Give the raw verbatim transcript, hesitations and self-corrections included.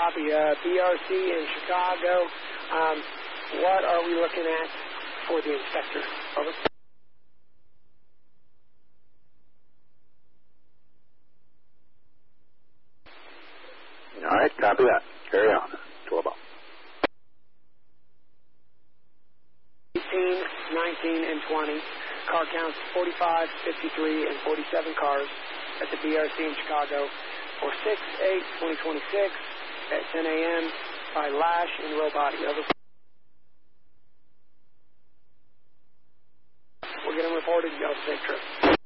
copy. Uh, B R C in Chicago. Um, what are we looking at for the inspector? Over. All right, copy that. Carry on. twelve ball. eighteen, nineteen, and twenty. Car counts forty-five, fifty-three, and forty-seven cars at the B R C in Chicago for six eight twenty twenty-six at ten a.m. by Lash and Robati. Over. We're getting reported. You have a safe trip.